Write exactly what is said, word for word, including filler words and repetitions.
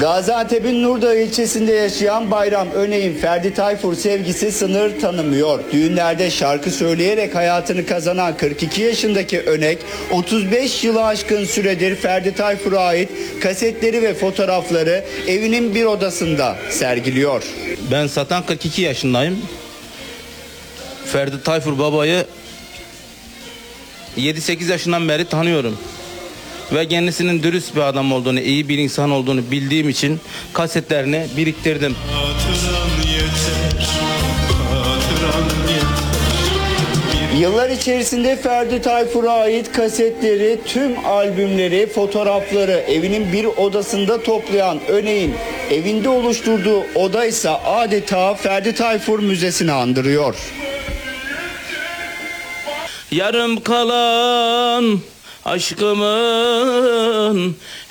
Gaziantep'in Nurdağ ilçesinde yaşayan Bayram Öney'in Ferdi Tayfur sevgisi sınır tanımıyor. Düğünlerde şarkı söyleyerek hayatını kazanan kırk iki yaşındaki Önek, otuz beş yılı aşkın süredir Ferdi Tayfur'a ait kasetleri ve fotoğrafları evinin bir odasında sergiliyor. Ben zaten kırk iki yaşındayım. Ferdi Tayfur babayı yedi sekiz yaşından beri tanıyorum. Ve kendisinin dürüst bir adam olduğunu, iyi bir insan olduğunu bildiğim için kasetlerini biriktirdim. Hatıran yeter, hatıran yeter. Yıllar içerisinde Ferdi Tayfur'a ait kasetleri, tüm albümleri, fotoğrafları evinin bir odasında toplayan Öney'in evinde oluşturduğu oda ise adeta Ferdi Tayfur Müzesi'ni andırıyor. Yarım kalan aşkımın